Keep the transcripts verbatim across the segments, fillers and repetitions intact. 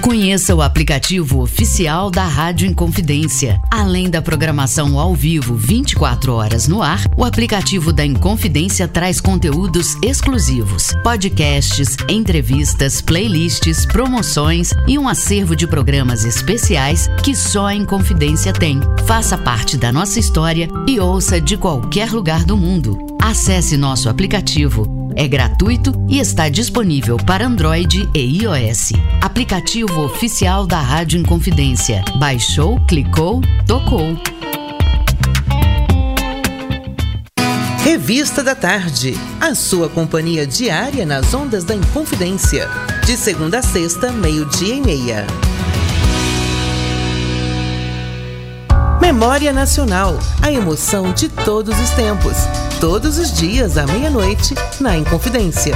Conheça o aplicativo oficial da Rádio Inconfidência. Além da programação ao vivo vinte e quatro horas no ar, o aplicativo da Inconfidência traz conteúdos exclusivos, podcasts, entrevistas, playlists, promoções e um acervo de programas especiais que só a Inconfidência tem. Faça parte da nossa história e ouça de qualquer lugar do mundo. Acesse nosso aplicativo. É gratuito e está disponível para Android e iOS. Aplicativo oficial da Rádio Inconfidência. Baixou, clicou, tocou. Revista da Tarde. A sua companhia diária nas ondas da Inconfidência. De segunda a sexta, meio-dia e meia. Memória Nacional. A emoção de todos os tempos. Todos os dias à meia-noite, na Inconfidência.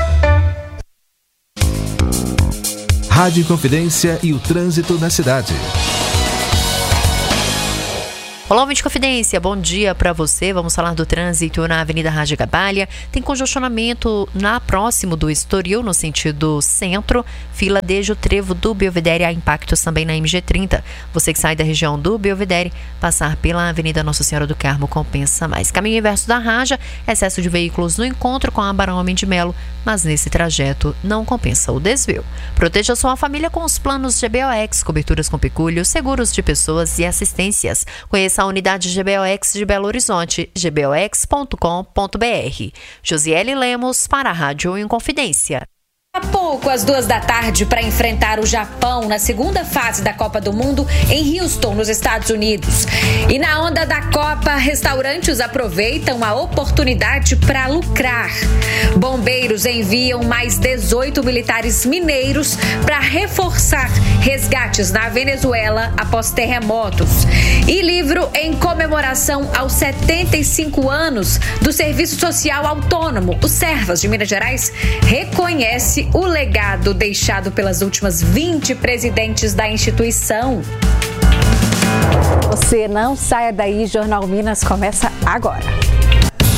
Rádio Inconfidência e o trânsito na cidade. Olá, ouvinte Confidência, bom dia para você. Vamos falar do trânsito na Avenida Rádio Gabalha. Tem congestionamento na próximo do Estoril, no sentido centro. Fila desde o trevo do Belvedere, há impactos também na M G trinta. Você que sai da região do Belvedere, passar pela Avenida Nossa Senhora do Carmo compensa mais. Caminho inverso da Raja, excesso de veículos no encontro com a Barão Homem de Melo, mas nesse trajeto não compensa o desvio. Proteja sua família com os planos G B O X, coberturas com pecúlio, seguros de pessoas e assistências. Conheça a unidade G B O X de Belo Horizonte, g b o x ponto com ponto b r. Josiele Lemos para a Rádio Inconfidência. Há pouco, às duas da tarde, para enfrentar o Japão na segunda fase da Copa do Mundo em Houston, nos Estados Unidos. E na onda da Copa, restaurantes aproveitam a oportunidade para lucrar. Bombeiros enviam mais dezoito militares mineiros para reforçar resgates na Venezuela após terremotos. E livro em comemoração aos setenta e cinco anos do Serviço Social Autônomo, o Servas de Minas Gerais, reconhece o legado deixado pelas últimas vinte presidentes da instituição. Você não saia daí, Jornal Minas começa agora.